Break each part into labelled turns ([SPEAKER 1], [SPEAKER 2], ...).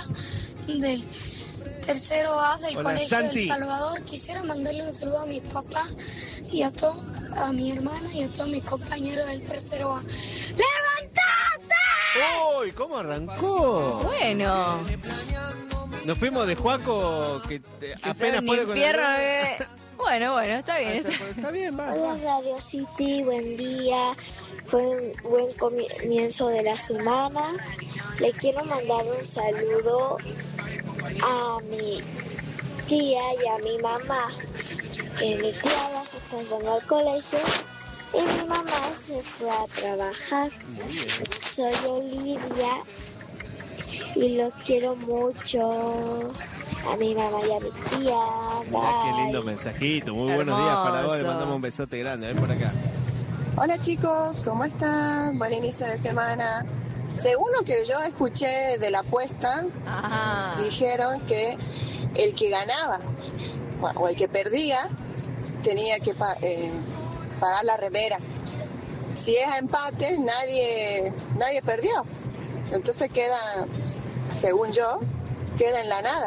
[SPEAKER 1] Paula, del tercero A del
[SPEAKER 2] Hola,
[SPEAKER 1] Colegio
[SPEAKER 2] Santi.
[SPEAKER 1] El Salvador. Quisiera mandarle un saludo a mis papás y a mi hermana y a todos mis compañeros del tercero A. ¡Levantate!
[SPEAKER 2] ¡Uy! ¿Cómo arrancó?
[SPEAKER 3] Bueno.
[SPEAKER 2] Nos fuimos de Juaco, que apenas puede con
[SPEAKER 3] infierno, Bueno, está bien.
[SPEAKER 2] Está bien, va.
[SPEAKER 4] Hola Radio City, buen día. Fue un buen comienzo de la semana. Le quiero mandar un saludo a mi tía y a mi mamá. Que mi tía las está yendo al colegio y mi mamá se fue a trabajar. Soy Olivia y los quiero mucho. A mi mamá y a mi tía.
[SPEAKER 2] Mirá, qué
[SPEAKER 4] Bye.
[SPEAKER 2] lindo mensajito. Muy buenos días para vos. Le
[SPEAKER 3] Hermoso.
[SPEAKER 2] mandamos un besote grande. Ven por acá.
[SPEAKER 5] Hola chicos, ¿cómo están? Buen inicio de semana. Según lo que yo escuché de la apuesta,
[SPEAKER 3] Ajá.
[SPEAKER 5] dijeron que el que ganaba o el que perdía tenía que pagar la remera. Si es a empate, nadie perdió. Entonces queda, según yo, queda en la nada.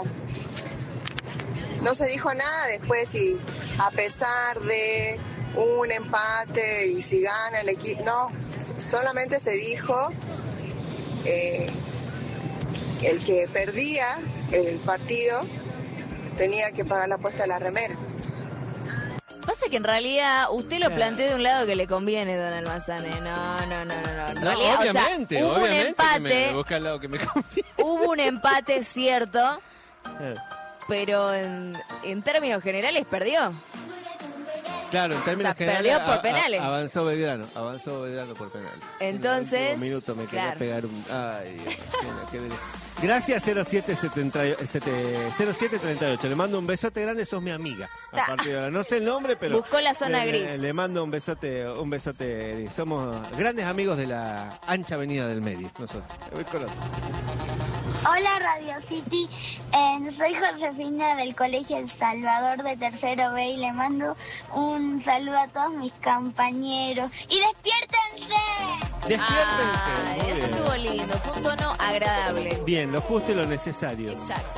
[SPEAKER 5] No se dijo nada después si a pesar de un empate y si gana el equipo, no, solamente se dijo el que perdía el partido tenía que pagar la apuesta de la remera.
[SPEAKER 3] Pasa que en realidad usted lo planteó de un lado que le conviene, don Almazane. No. En realidad,
[SPEAKER 2] Obviamente,
[SPEAKER 3] hubo un
[SPEAKER 2] obviamente.
[SPEAKER 3] empate.
[SPEAKER 2] Que me busca el lado que me conviene.
[SPEAKER 3] Hubo un empate, cierto, pero en términos generales perdió.
[SPEAKER 2] Claro, en términos
[SPEAKER 3] O sea,
[SPEAKER 2] generales,
[SPEAKER 3] perdió por penales.
[SPEAKER 2] Avanzó Belgrano por penales.
[SPEAKER 3] Entonces,
[SPEAKER 2] en el último minuto me quería
[SPEAKER 3] claro.
[SPEAKER 2] pegar un... Ay, Dios, qué delicia. Gracias 0738. Le mando un besote grande, sos mi amiga. A partir de ahora. No sé el nombre, pero...
[SPEAKER 3] Buscó la zona gris.
[SPEAKER 2] Le mando un besote. Somos grandes amigos de la ancha avenida del medio. Nosotros. Voy con otro.
[SPEAKER 4] Hola Radio City, soy Josefina del Colegio El Salvador de tercero B y le mando un saludo a todos mis compañeros. ¡Y despiértense!
[SPEAKER 2] Despiértense.
[SPEAKER 3] Ay,
[SPEAKER 2] Muy
[SPEAKER 3] eso
[SPEAKER 2] bien.
[SPEAKER 3] estuvo lindo, fue un tono agradable.
[SPEAKER 2] Bien, lo justo y lo necesario.
[SPEAKER 3] Exacto.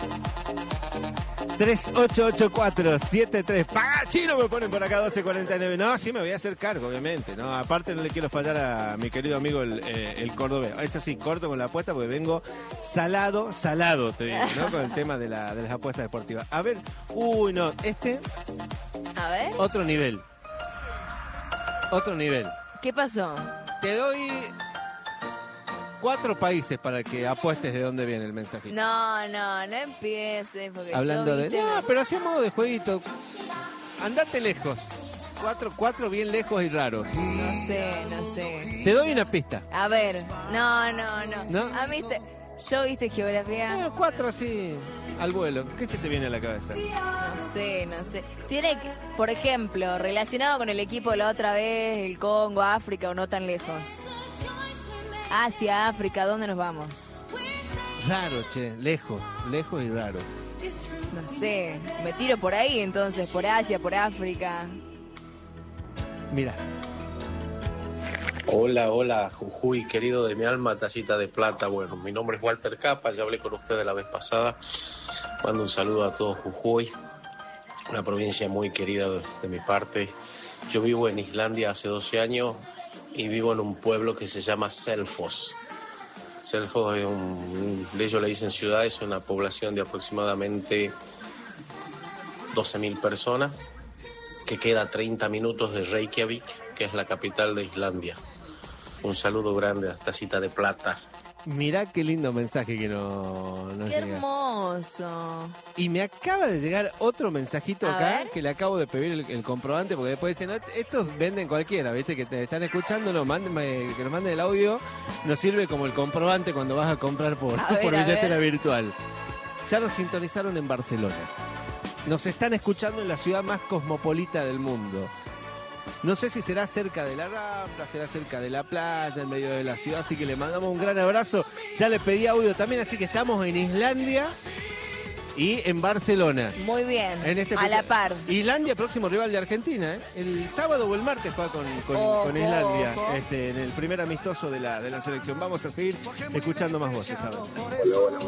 [SPEAKER 2] 388473. ¡Paga chino! Me ponen por acá 1249. No, sí me voy a hacer cargo, obviamente. No, aparte no le quiero fallar a mi querido amigo el cordobés. Eso sí, corto con la apuesta porque vengo salado, te digo, ¿no? Con el tema de las apuestas deportivas. A ver, no,
[SPEAKER 3] A ver,
[SPEAKER 2] otro nivel.
[SPEAKER 3] ¿qué pasó?
[SPEAKER 2] Te doy 4 países para que apuestes de dónde viene el mensajito.
[SPEAKER 3] No empieces, porque
[SPEAKER 2] Hablando
[SPEAKER 3] yo,
[SPEAKER 2] de...
[SPEAKER 3] ¿viste?
[SPEAKER 2] No, pero hacía modo de jueguito. Andate lejos. 4 bien lejos y raros.
[SPEAKER 3] No sé.
[SPEAKER 2] Te doy una pista.
[SPEAKER 3] A ver, no.
[SPEAKER 2] ¿No?
[SPEAKER 3] A mí, yo viste geografía,
[SPEAKER 2] 4 así, al vuelo. ¿Qué se te viene a la cabeza?
[SPEAKER 3] no sé. Tiene que, por ejemplo, relacionado con el equipo de la otra vez, el Congo, África o no tan lejos. Asia, África, ¿dónde nos vamos?
[SPEAKER 2] Raro, che. Lejos y raro.
[SPEAKER 3] No sé, me tiro por ahí entonces, por Asia, por África.
[SPEAKER 2] Mira.
[SPEAKER 6] Hola, Jujuy, querido de mi alma, tacita de plata. Bueno, mi nombre es Walter Capa, ya hablé con ustedes la vez pasada. Mando un saludo a todo Jujuy, una provincia muy querida de mi parte. Yo vivo en Islandia hace 12 años y vivo en un pueblo que se llama Selfoss. Selfoss es ellos le dicen ciudad, es una población de aproximadamente 12.000 personas, que queda a 30 minutos de Reykjavik, que es la capital de Islandia. Un saludo grande a Tacita de Plata.
[SPEAKER 2] Mirá qué lindo mensaje que nos
[SPEAKER 3] Qué
[SPEAKER 2] llega.
[SPEAKER 3] hermoso.
[SPEAKER 2] Y me acaba de llegar otro mensajito
[SPEAKER 3] A
[SPEAKER 2] acá
[SPEAKER 3] ver.
[SPEAKER 2] que le acabo de pedir el comprobante porque después dicen, no, estos venden cualquiera, ¿viste? Que te están escuchando, que nos manden el audio, nos sirve como el comprobante cuando vas a comprar por
[SPEAKER 3] A ver,
[SPEAKER 2] billetera
[SPEAKER 3] a ver.
[SPEAKER 2] virtual. Ya nos sintonizaron en Barcelona. Nos están escuchando en la ciudad más cosmopolita del mundo. No sé si será cerca de la Rambla, será cerca de la playa, en medio de la ciudad, así que le mandamos un gran abrazo. Ya le pedí audio también, así que estamos en Islandia y en Barcelona.
[SPEAKER 3] Muy bien,
[SPEAKER 2] En este
[SPEAKER 3] a la par.
[SPEAKER 2] Islandia, próximo rival de Argentina, ¿eh? El sábado o el martes juega con
[SPEAKER 3] Ojo,
[SPEAKER 2] Islandia,
[SPEAKER 3] ojo.
[SPEAKER 2] en el primer amistoso de la selección. Vamos a seguir escuchando más voces, ¿sabes?
[SPEAKER 7] Hola,